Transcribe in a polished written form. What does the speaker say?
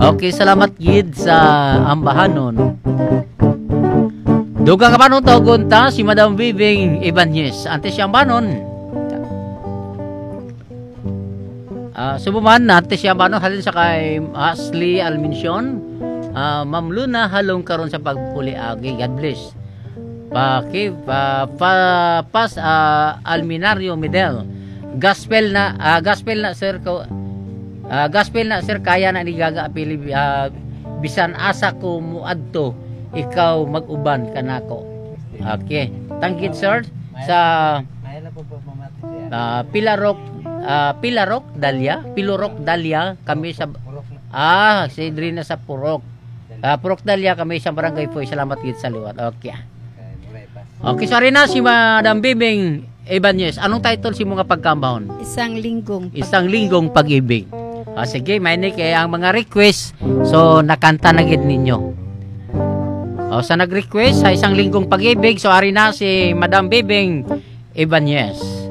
Okay, salamat gid sa ambahanon. Dugang kapanon tawgon ta si Madam Bibing Ibanez. Ante siyang banon. Subuman natin siya banon halin sa kay Ashley Almincion. Ma'am Luna halong karon sa pagpuli agi. God bless. Pas Alminario Medel. Gospel na sir ko. Gospel na sir kaya na ni gaga apili bisan asa ko muadto ikaw mag-uban kanako. Okay. Thank you sir sa Pilorok Dalia kami sa si Drina sa Purok. Purok Dalia kami sa Barangay Puy. Salamat gid sa liwat. Okay. Okay, sorry na si Madam Bibing Ibanez. Anong title si mga pagkambahon? Isang linggong pag-ibig. Sige, may kay ang mga request. So nakanta na gid ninyo. Sa nag-request sa isang linggong pag-ibig, so ari na si Madam Bibing Ibanez.